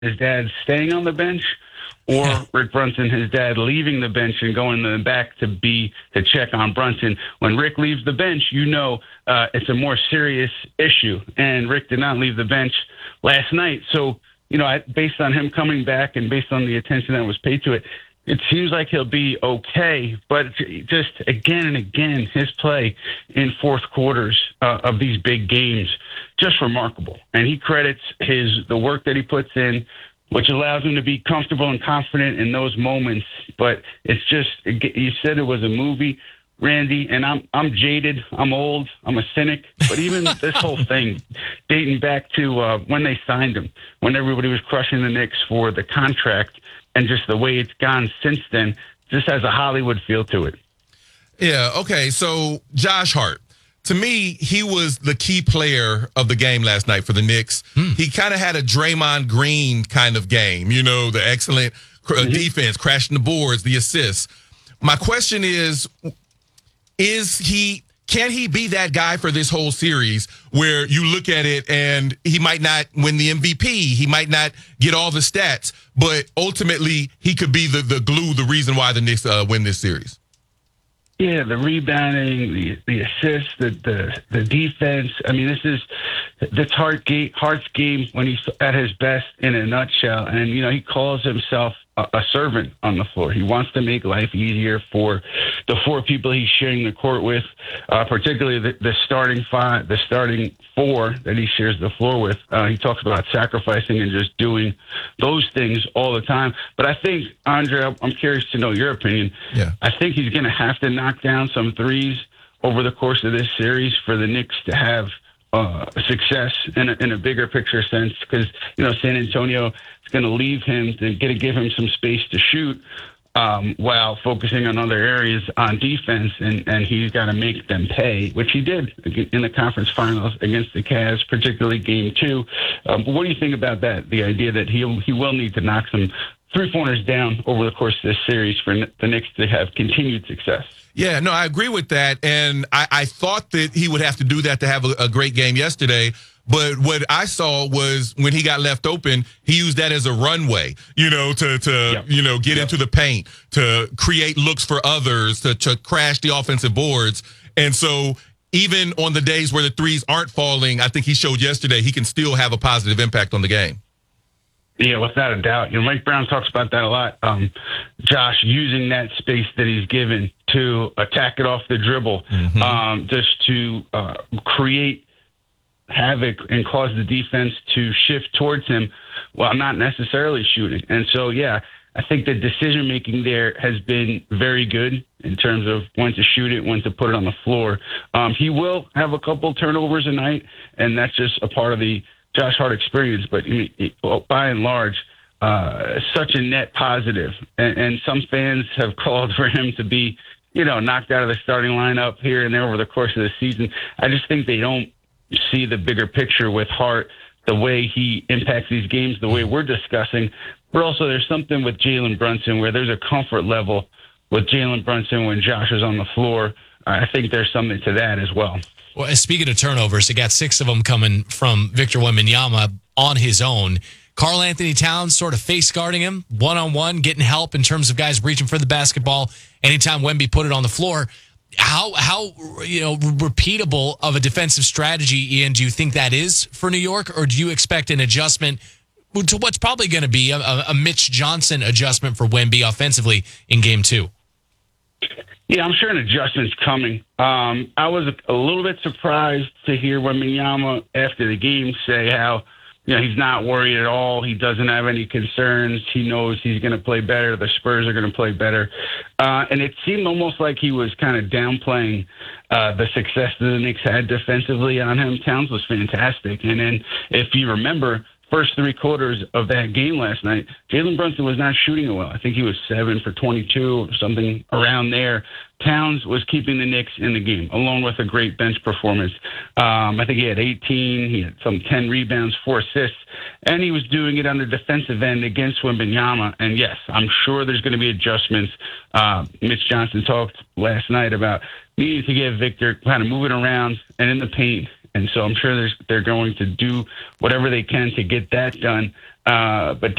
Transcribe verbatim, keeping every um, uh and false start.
his dad, staying on the bench, or Rick Brunson, his dad, leaving the bench and going in the back to be to check on Brunson. When Rick leaves the bench, you know uh, it's a more serious issue. And Rick did not leave the bench last night. So, you know, I, based on him coming back and based on the attention that was paid to it, it seems like he'll be okay. But just again and again, his play in fourth quarters uh, of these big games, just remarkable. And he credits his the work that he puts in, which allows him to be comfortable and confident in those moments. But it's just, you said it was a movie, Randy, and I'm I'm jaded, I'm old, I'm a cynic. But even this whole thing, dating back to uh, when they signed him, when everybody was crushing the Knicks for the contract, and just the way it's gone since then, just has a Hollywood feel to it. Yeah, okay, so Josh Hart. To me, he was the key player of the game last night for the Knicks. Hmm. He kind of had a Draymond Green kind of game, you know, the excellent mm-hmm. defense, crashing the boards, the assists. My question is, is he, can he be that guy for this whole series where you look at it and he might not win the M V P, he might not get all the stats, but ultimately he could be the, the glue, the reason why the Knicks uh, win this series? Yeah, the rebounding, the the assists, the, the the defense. I mean, this is that's Hart game, Hart's game when he's at his best in a nutshell. And, you know, he calls himself a, a servant on the floor. He wants to make life easier for the four people he's sharing the court with, uh, particularly the, the starting five, the starting four that he shares the floor with. Uh, he talks about sacrificing and just doing those things all the time. But I think, Andre, I'm curious to know your opinion. Yeah. I think he's going to have to knock down some threes over the course of this series for the Knicks to have uh, success in a, in a bigger picture sense, because, you know, San Antonio is going to leave him, to get to give him some space to shoot um, while focusing on other areas on defense, and, and he's got to make them pay, which he did in the conference finals against the Cavs, particularly game two. Um, what do you think about that, the idea that he he will need to knock some three-pointers down over the course of this series for the Knicks to have continued success? Yeah, no, I agree with that. And I, I thought that he would have to do that to have a, a great game yesterday. But what I saw was when he got left open, he used that as a runway, you know, to, to yep. you know, get yep. into the paint, to create looks for others, to, to crash the offensive boards. And so even on the days where the threes aren't falling, I think he showed yesterday he can still have a positive impact on the game. Yeah, without a doubt. You know, Mike Brown talks about that a lot. Um, Josh using that space that he's given to attack it off the dribble, mm-hmm. um, just to uh, create havoc and cause the defense to shift towards him while not necessarily shooting. And so, yeah, I think the decision making there has been very good in terms of when to shoot it, when to put it on the floor. Um, he will have a couple turnovers a night, and that's just a part of the Josh Hart experience, but by and large, uh, such a net positive. And, and some fans have called for him to be, you know, knocked out of the starting lineup here and there over the course of the season. I just think they don't see the bigger picture with Hart, the way he impacts these games, the way we're discussing. But also there's something with Jalen Brunson where there's a comfort level with Jalen Brunson when Josh is on the floor. I think there's something to that as well. Well, speaking of turnovers, he got six of them coming from Victor Wembanyama on his own. Karl Anthony Towns sort of face guarding him one-on-one, getting help in terms of guys reaching for the basketball anytime Wemby put it on the floor. How, how you know, repeatable of a defensive strategy, Ian, do you think that is for New York, or do you expect an adjustment to what's probably going to be a, a Mitch Johnson adjustment for Wemby offensively in game two? Yeah, I'm sure an adjustment's coming. Um, I was a, a little bit surprised to hear Wembanyama after the game say how, you know, he's not worried at all. He doesn't have any concerns. He knows he's going to play better. The Spurs are going to play better. Uh, and it seemed almost like he was kind of downplaying uh, the success that the Knicks had defensively on him. Towns was fantastic. And then if you remember, first three quarters of that game last night, Jalen Brunson was not shooting it well. I think he was seven for twenty-two or something around there. Towns was keeping the Knicks in the game, along with a great bench performance. Um, I think he had eighteen. He had some ten rebounds, four assists, and he was doing it on the defensive end against Wembanyama. And, yes, I'm sure there's going to be adjustments. Uh, Mitch Johnson talked last night about needing to get Victor kind of moving around and in the paint. And so I'm sure there's, they're going to do whatever they can to get that done. Uh, but